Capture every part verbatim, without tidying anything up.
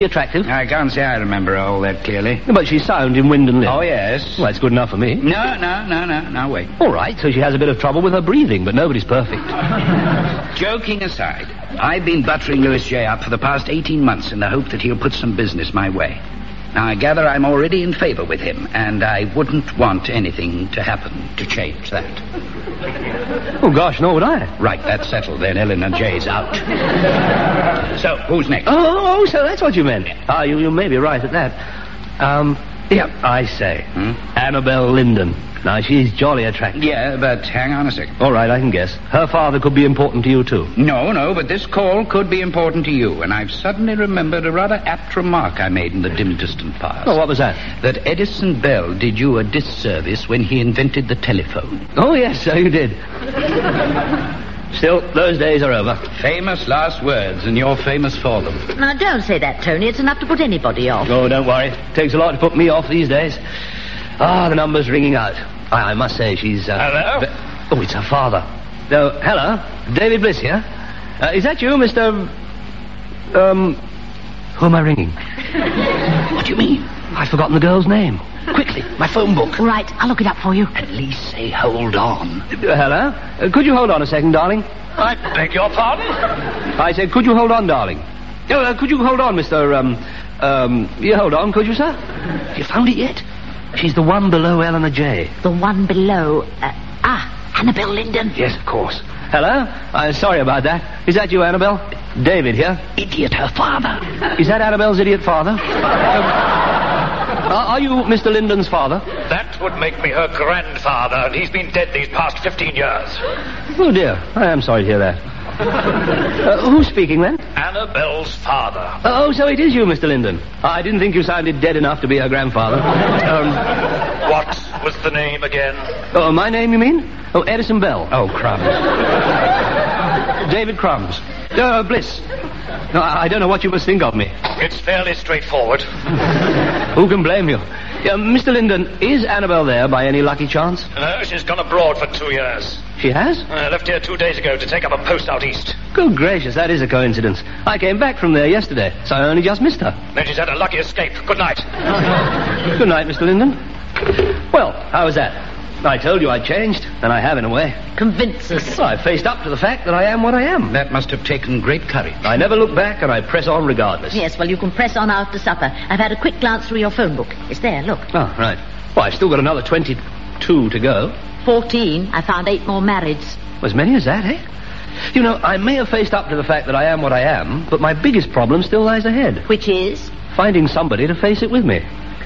attractive? I can't say I remember her all that clearly. But she's sound in wind and limb. Oh, yes. Well, that's good enough for me. No, no, no, no, no, wait. All right, so she has a bit of trouble with her breathing, but nobody's perfect. Joking aside, I've been buttering Louis J. up for the past eighteen months in the hope that he'll put some business my way. Now, I gather I'm already in favor with him, and I wouldn't want anything to happen to change that. Oh, gosh, nor would I. Right, that's settled then. Eleanor J's out. So, who's next? Oh, oh, oh, so that's what you meant. Ah, you, you may be right at that. Um, yeah, I say. Hmm? Annabelle Linden. Now, she's jolly attractive. Yeah, but hang on a second. All right, I can guess. Her father could be important to you, too. No, no, but this call could be important to you, and I've suddenly remembered a rather apt remark I made in the dim, distant past. Oh, what was that? That Edison Bell did you a disservice when he invented the telephone. Oh, yes, so you did. Still, those days are over. Famous last words, and you're famous for them. Now, don't say that, Tony. It's enough to put anybody off. Oh, don't worry. Takes a lot to put me off these days. Ah, the number's ringing out. I, I must say she's... Uh, Hello? Ve- oh, it's her father. No, hello. David Bliss here. Uh, is that you, Mister... Um... Who am I ringing? What do you mean? I've forgotten the girl's name. Quickly, my phone book. All right, I'll look it up for you. At least say hold on. Uh, hello? Uh, could you hold on a second, darling? I beg your pardon? I said, could you hold on, darling? Oh, uh, could you hold on, Mister Um... Um... You hold on, could you, sir? You found it yet? She's the one below Eleanor J. The one below... Uh, ah, Annabelle Linden. Yes, of course. Hello? I'm sorry about that. Is that you, Annabelle? David here. Idiot, her father. Is that Annabelle's idiot father? um, are, are you Mister Linden's father? That would make me her grandfather, and he's been dead these past fifteen years. Oh, dear. I am sorry to hear that. uh, who's speaking, then? Annabelle's father. Oh, so it is you, Mister Linden. I didn't think you sounded dead enough to be her grandfather. um, What was the name again? oh, my name, you mean? Oh, Edison Bell. Oh, crumbs. David Crumbs. Uh, Bliss. No, I I don't know what you must think of me. It's fairly straightforward. Who can blame you? Uh, Mister Linden, is Annabelle there by any lucky chance? No, she's gone abroad for two years. She has? I left here two days ago to take up a post out east. Good gracious, that is a coincidence. I came back from there yesterday, so I only just missed her. Then she's had a lucky escape. Good night. Good night, Mister Linden. Well, how was that? I told you I'd changed, and I have in a way. Convince us. Well, I faced up to the fact that I am what I am. That must have taken great courage. I never look back, and I press on regardless. Yes, well, you can press on after supper. I've had a quick glance through your phone book. It's there, look. Oh, right. Well, I've still got another twenty-two to go. Fourteen. I found eight more marrieds. As many as that, eh? You know, I may have faced up to the fact that I am what I am, but my biggest problem still lies ahead. Which is? Finding somebody to face it with me.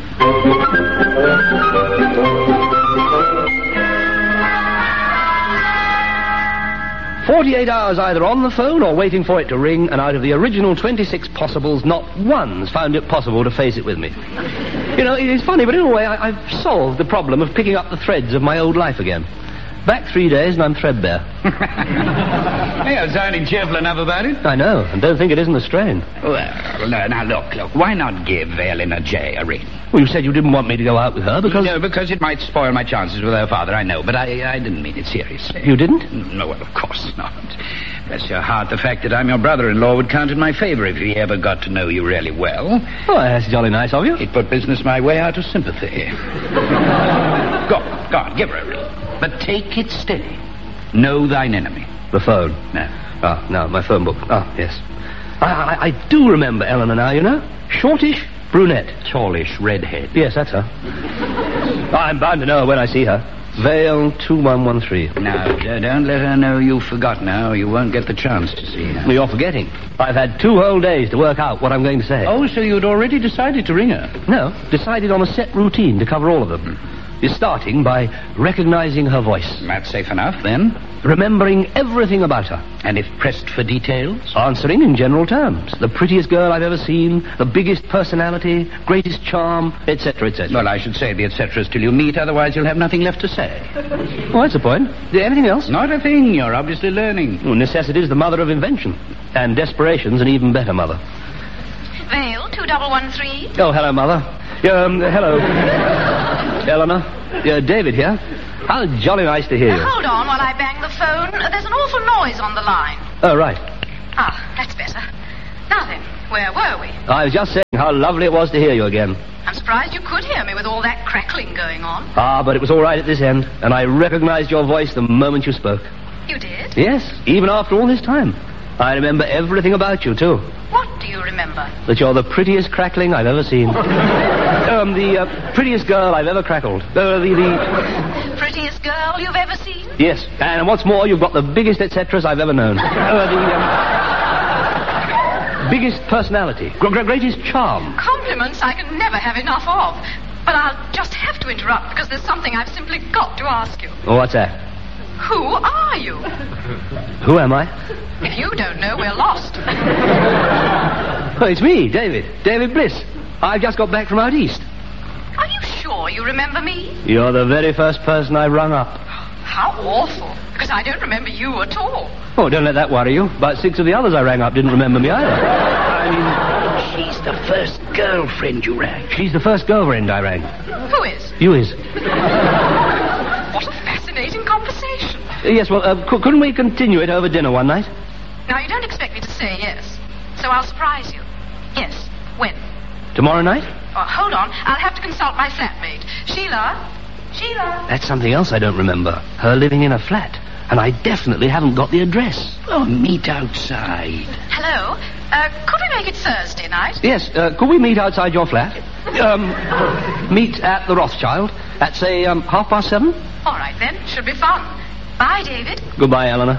Forty-eight hours either on the phone or waiting for it to ring, and out of the original twenty-six possibles, not one's found it possible to face it with me. You know, it's funny, but in a way, I, I've solved the problem of picking up the threads of my old life again. Back three days and I'm threadbare. Hey, I'm sounding cheerful enough about it. I know, and don't think it isn't a strain. Well, no, now look, look. Why not give Eleanor J a ring? Well, you said you didn't want me to go out with her because... No, because it might spoil my chances with her father, I know. But I, I didn't mean it seriously. You didn't? No, well, of course not. Bless your heart, the fact that I'm your brother-in-law would count in my favor if he ever got to know you really well. Oh, that's jolly nice of you. It put business my way out of sympathy. Go on, go on, give her a ring. But take it steady. Know thine enemy. The phone. No. Ah, no, my phone book. Ah, yes. I, I, I do remember Eleanor now, you know. Shortish, brunette. Tallish, redhead. Yes, that's her. I'm bound to know her when I see her. Vale two one one three. Now, uh, don't let her know you've forgotten her, or you won't get the chance to see her. You're forgetting. I've had two whole days to work out what I'm going to say. Oh, so you'd already decided to ring her? No, decided on a set routine to cover all of them. Is starting by recognizing her voice. That's safe enough, then. Remembering everything about her. And if pressed for details? Answering in general terms. The prettiest girl I've ever seen, the biggest personality, greatest charm, et cetera, et cetera. Well, I should say the et ceteras till you meet, otherwise you'll have nothing left to say. Well, that's the point. Anything else? Not a thing. You're obviously learning. Well, necessity's the mother of invention. And desperation's an even better mother. Vale, two double one three. Oh, hello, Mother. Um, hello. Eleanor. Uh, David here. How jolly nice to hear you. Uh, hold on while I bang the phone. Uh, there's an awful noise on the line. Oh, right. Ah, that's better. Now then, where were we? I was just saying how lovely it was to hear you again. I'm surprised you could hear me with all that crackling going on. Ah, but it was all right at this end, and I recognized your voice the moment you spoke. You did? Yes, even after all this time. I remember everything about you, too. What do you remember? That you're the prettiest crackling I've ever seen. um, the uh, prettiest girl I've ever crackled. Uh, the, the... Prettiest girl you've ever seen? Yes, and what's more, you've got the biggest et ceteras I've ever known. uh, the um, biggest personality. Gr- greatest charm. Compliments I can never have enough of. But I'll just have to interrupt because there's something I've simply got to ask you. Oh, what's that? Who are you? Who am I? If you don't know, we're lost. Oh, it's me, David. David Bliss. I've just got back from out east. Are you sure you remember me? You're the very first person I rung up. How awful. Because I don't remember you at all. Oh, don't let that worry you. About six of the others I rang up didn't remember me either. I mean... She's the first girlfriend you rang. She's the first girlfriend I rang. Who is? You is. What a fascinating conversation. Uh, yes, well, uh, c- couldn't we continue it over dinner one night? Now, you don't expect me to say yes. So I'll surprise you. Yes. When? Tomorrow night? Oh, hold on. I'll have to consult my flatmate. Sheila? Sheila? That's something else I don't remember. Her living in a flat. And I definitely haven't got the address. Oh, meet outside. Hello? Uh, could we make it Thursday night? Yes, uh, could we meet outside your flat? Um, meet at the Rothschild at, say, um, half past seven? All right, then. Should be fun. Bye, David. Goodbye, Eleanor.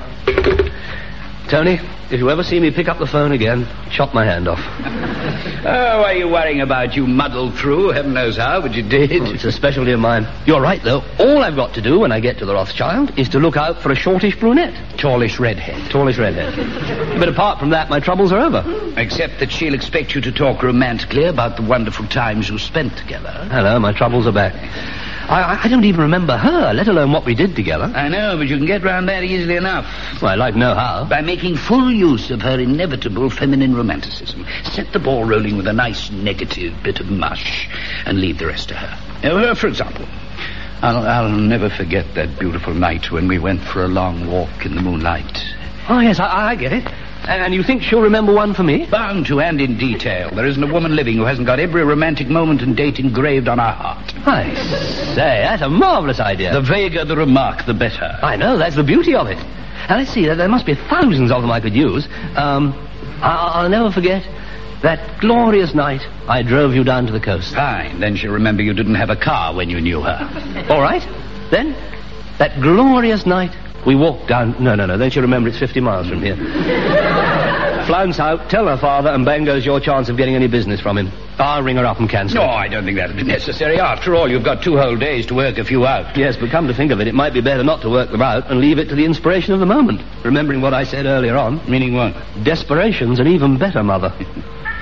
Tony, if you ever see me pick up the phone again, chop my hand off. Oh, what are you worrying about? You muddled through, heaven knows how, but you did. Oh, it's a specialty of mine. You're right, though. All I've got to do when I get to the Rothschild is to look out for a shortish brunette. Tallish redhead. Tallish redhead. But apart from that, my troubles are over. Except that she'll expect you to talk romantically about the wonderful times you spent together. Hello, my troubles are back. I, I don't even remember her, let alone what we did together. I know, but you can get round that easily enough. Well, I'd like to know how. By making full use of her inevitable feminine romanticism. Set the ball rolling with a nice negative bit of mush and leave the rest to her. Uh, for example, I'll, I'll never forget that beautiful night when we went for a long walk in the moonlight. Oh, yes, I, I get it. And you think she'll remember one for me? Bound to, and in detail. There isn't a woman living who hasn't got every romantic moment and date engraved on her heart. I say, that's a marvellous idea. The vaguer the remark, the better. I know, that's the beauty of it. Now, let's see, there must be thousands of them I could use. Um, I'll, I'll never forget that glorious night I drove you down to the coast. Fine, then she'll remember you didn't have a car when you knew her. All right, then, that glorious night we walked down... No, no, no, then she'll remember it's fifty miles from here. Flounce out, tell her father, and bang goes your chance of getting any business from him. I'll ring her up and cancel No, it. I don't think that'd be necessary. After all, you've got two whole days to work a few out. Yes, but come to think of it, it might be better not to work them out and leave it to the inspiration of the moment. Remembering what I said earlier on. Meaning what? Desperation's an even better mother.